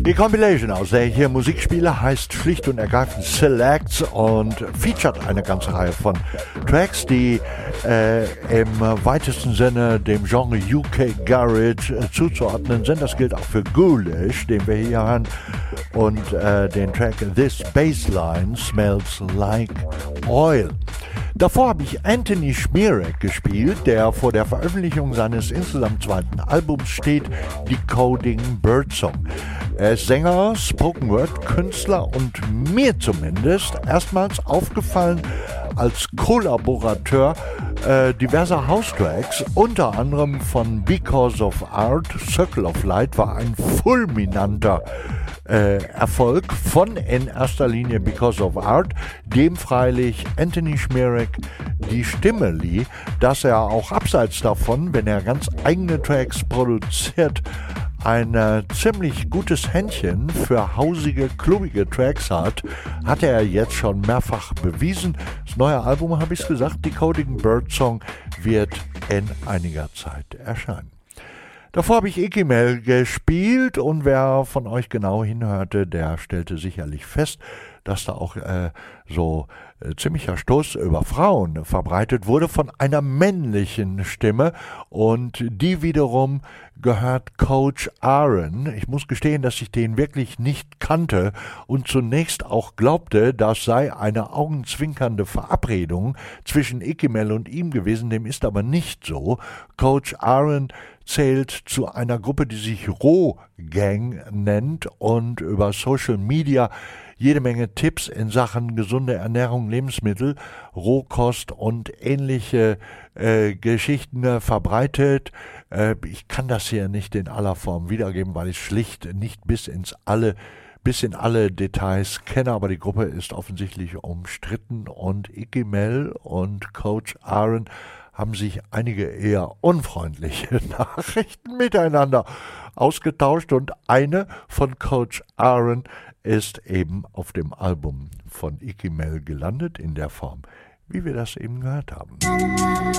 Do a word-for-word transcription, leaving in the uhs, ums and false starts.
Die Compilation, aus der ich hier Musik spiele, heißt schlicht und ergreifend Selects und featuret eine ganze Reihe von Tracks, die äh, im weitesten Sinne dem Genre U K Garage äh, zuzuordnen sind. Das gilt auch für Ghoulish, den wir hier hören, und äh, den Track This Bassline Smells Like Oil. Davor habe ich Anthony Schmierek gespielt, der vor der Veröffentlichung seines insgesamt zweiten Albums steht, Decoding Birdsong. Er ist Sänger, Spoken-Word-Künstler und mir zumindest erstmals aufgefallen als Kollaborateur äh, diverser House-Tracks, unter anderem von Because of Art. Circle of Light war ein fulminanter Äh, Erfolg von in erster Linie Because of Art, dem freilich Anthony Schmierek die Stimme lieh, dass er auch abseits davon, wenn er ganz eigene Tracks produziert, ein äh, ziemlich gutes Händchen für hausige, klubbige Tracks hat, hat er jetzt schon mehrfach bewiesen. Das neue Album, habe ich es gesagt, Decoding Birdsong, wird in einiger Zeit erscheinen. Davor habe ich Ikimel gespielt und wer von euch genau hinhörte, der stellte sicherlich fest, dass da auch äh, so äh, ziemlicher Stoß über Frauen verbreitet wurde von einer männlichen Stimme, und die wiederum gehört Coach Aaron. Ich muss gestehen, dass ich den wirklich nicht kannte und zunächst auch glaubte, das sei eine augenzwinkernde Verabredung zwischen Ikimel und ihm gewesen. Dem ist aber nicht so. Coach Aaron zählt zu einer Gruppe, die sich Roh Gang nennt und über Social Media jede Menge Tipps in Sachen gesunde Ernährung, Lebensmittel, Rohkost und ähnliche äh, Geschichten äh, verbreitet. Äh, ich kann das hier nicht in aller Form wiedergeben, weil ich schlicht nicht bis ins alle bis in alle Details kenne, aber die Gruppe ist offensichtlich umstritten und Ikimel und Coach Aaron haben sich einige eher unfreundliche Nachrichten miteinander ausgetauscht, und eine von Coach Aaron ist eben auf dem Album von Ikimel gelandet, in der Form, wie wir das eben gehört haben.